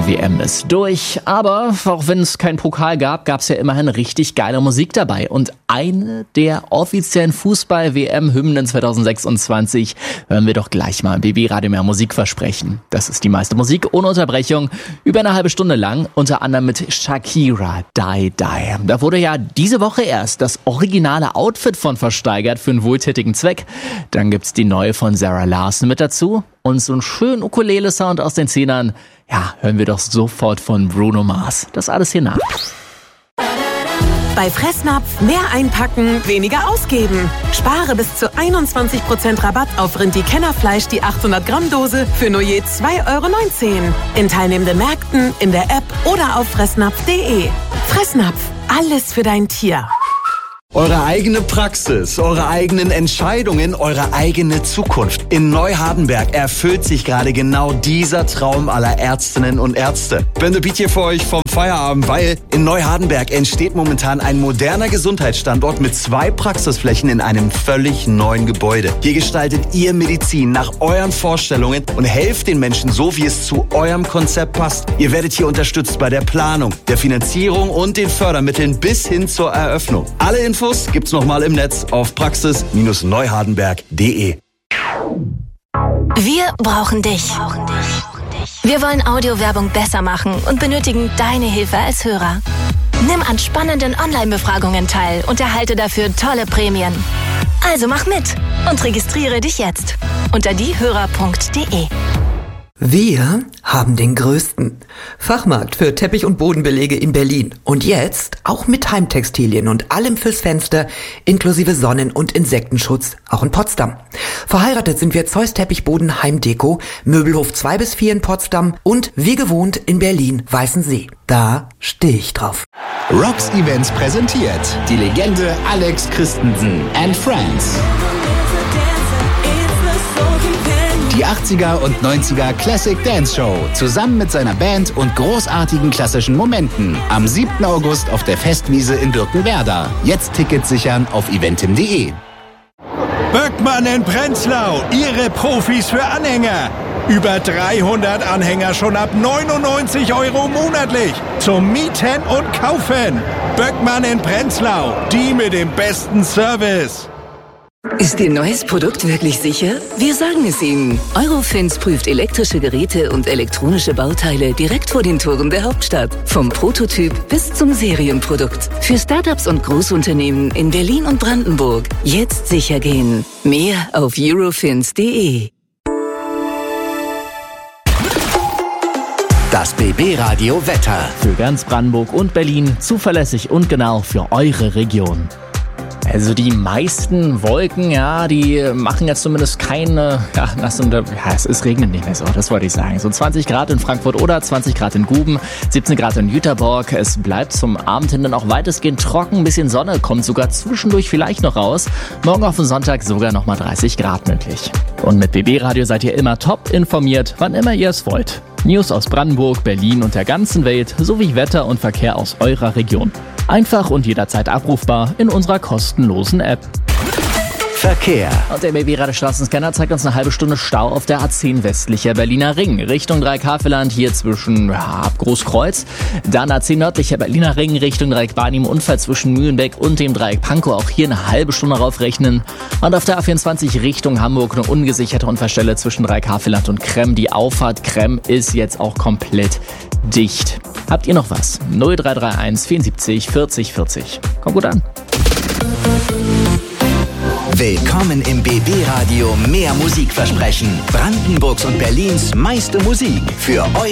Die WM ist durch, aber auch wenn es keinen Pokal gab, gab es ja immerhin richtig geile Musik dabei. Und eine der offiziellen Fußball-WM-Hymnen 2026 hören wir doch gleich mal im BB-Radio mehr Musikversprechen. Das ist die meiste Musik ohne Unterbrechung, über eine halbe Stunde lang, unter anderem mit Shakira, Die Die. Da wurde ja diese Woche erst das originale Outfit von versteigert für einen wohltätigen Zweck. Dann gibt's die neue von Sarah Larson mit dazu. Und so einen schönen Ukulele-Sound aus den Zehnern, ja, hören wir doch sofort von Bruno Mars. Das alles hier nach. Bei Fressnapf mehr einpacken, weniger ausgeben. Spare bis zu 21% Rabatt auf Rindi-Kennerfleisch, die 800 Gramm Dose für nur je 2,19 €. In teilnehmenden Märkten, in der App oder auf fressnapf.de. Fressnapf, alles für dein Tier. Eure eigene Praxis, eure eigenen Entscheidungen, eure eigene Zukunft. In Neuhardenberg erfüllt sich gerade genau dieser Traum aller Ärztinnen und Ärzte. Bände Beat hier für euch vom Feierabend, weil in Neuhardenberg entsteht momentan ein moderner Gesundheitsstandort mit 2 Praxisflächen in einem völlig neuen Gebäude. Hier gestaltet ihr Medizin nach euren Vorstellungen und helft den Menschen so, wie es zu eurem Konzept passt. Ihr werdet hier unterstützt bei der Planung, der Finanzierung und den Fördermitteln bis hin zur Eröffnung. Alle Infos gibt's nochmal im Netz auf praxis-neuhardenberg.de. Wir brauchen dich. Wir wollen Audiowerbung besser machen und benötigen deine Hilfe als Hörer. Nimm an spannenden Online-Befragungen teil und erhalte dafür tolle Prämien. Also mach mit und registriere dich jetzt unter diehörer.de. Wir haben den größten Fachmarkt für Teppich- und Bodenbelege in Berlin. Und jetzt auch mit Heimtextilien und allem fürs Fenster, inklusive Sonnen- und Insektenschutz, auch in Potsdam. Verheiratet sind wir Zeus Teppichboden Heimdeko, Möbelhof 2 bis 4 in Potsdam und wie gewohnt in Berlin Weißensee. Da stehe ich drauf. Rocks Events präsentiert die Legende Alex Christensen and Friends. Die 80er und 90er Classic Dance Show zusammen mit seiner Band und großartigen klassischen Momenten am 7. August auf der Festwiese in Birkenwerder. Jetzt Tickets sichern auf eventim.de. Böckmann in Prenzlau, Ihre Profis für Anhänger. Über 300 Anhänger schon ab 99 € monatlich. Zum Mieten und Kaufen. Böckmann in Prenzlau, die mit dem besten Service. Ist Ihr neues Produkt wirklich sicher? Wir sagen es Ihnen. Eurofins prüft elektrische Geräte und elektronische Bauteile direkt vor den Toren der Hauptstadt. Vom Prototyp bis zum Serienprodukt. Für Startups und Großunternehmen in Berlin und Brandenburg. Jetzt sicher gehen. Mehr auf eurofins.de. Das BB-Radio Wetter. Für ganz Brandenburg und Berlin zuverlässig und genau für eure Region. Also die meisten Wolken, ja, die machen jetzt zumindest keine, es ist regnend nicht mehr so, das wollte ich sagen. So 20 Grad in Frankfurt oder 20 Grad in Guben, 17 Grad in Jüterborg. Es bleibt zum Abend hin dann auch weitestgehend trocken, ein bisschen Sonne kommt sogar zwischendurch vielleicht noch raus. Morgen auf den Sonntag sogar nochmal 30 Grad möglich. Und mit BB Radio seid ihr immer top informiert, wann immer ihr es wollt. News aus Brandenburg, Berlin und der ganzen Welt sowie Wetter und Verkehr aus eurer Region. Einfach und jederzeit abrufbar in unserer kostenlosen App. Verkehr. Und der BB-Radio-Straßenscanner zeigt uns eine halbe Stunde Stau auf der A10 westlicher Berliner Ring. Richtung Dreieck-Havelland, hier zwischen Großkreuz. Dann A10 nördlicher Berliner Ring, Richtung Dreieck Barnim, Unfall zwischen Mühlenbeck und dem Dreieck Pankow. Auch hier eine halbe Stunde raufrechnen. Und auf der A24 Richtung Hamburg eine ungesicherte Unfallstelle zwischen Dreieck-Havelland und Kremm. Die Auffahrt Kremm ist jetzt auch komplett dicht. Habt ihr noch was? 0331 74 40 40. Kommt gut an. Willkommen im BB-Radio mehr Musikversprechen. Brandenburgs und Berlins meiste Musik für euch.